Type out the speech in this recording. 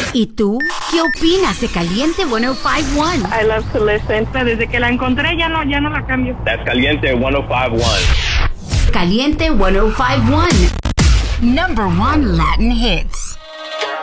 ¿Y tú? ¿Qué opinas de Caliente 105.1? I love to listen. Desde que la encontré ya no la cambio. That's Caliente 105.1. Caliente 105.1. Number 1 Latin hits.